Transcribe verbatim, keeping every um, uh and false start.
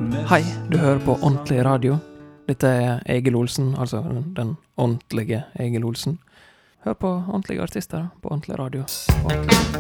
Hei, du hører på Ordentlig Radio. Dette er Egil Olsen, altså den, den ordentlige Egil Olsen. Hør på ordentlige artister på Ordentlig Radio. På ordentlig.